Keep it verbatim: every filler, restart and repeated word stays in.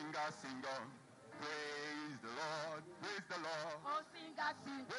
sing, a sing on. Praise the Lord, praise the Lord. Oh, sing a sing.